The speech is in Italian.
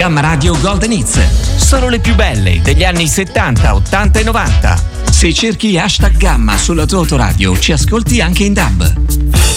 Gamma Radio Golden Hits. Solo le più belle degli anni 70, 80 e 90. Se cerchi #Gamma sulla tua autoradio, ci ascolti anche in DAB.